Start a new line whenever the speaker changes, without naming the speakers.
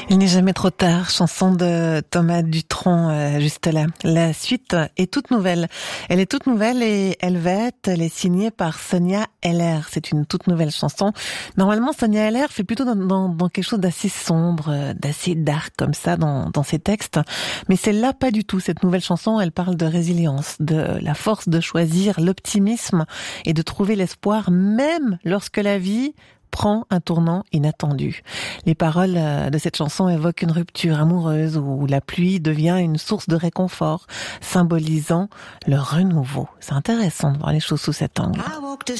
Il n'est jamais trop tard, chanson de Thomas Dutronc, juste là. La suite est toute nouvelle. Elle est toute nouvelle et elle est signée par Sonia Heller. C'est une toute nouvelle chanson. Normalement, Sonia Heller fait plutôt dans quelque chose d'assez sombre, d'assez dark comme ça dans ses textes. Mais celle-là, pas du tout. Cette nouvelle chanson, elle parle de résilience, de la force de choisir l'optimisme et de trouver l'espoir même lorsque la vie prend un tournant inattendu. Les paroles de cette chanson évoquent une rupture amoureuse où la pluie devient une source de réconfort, symbolisant le renouveau. C'est intéressant de voir les choses sous cet angle.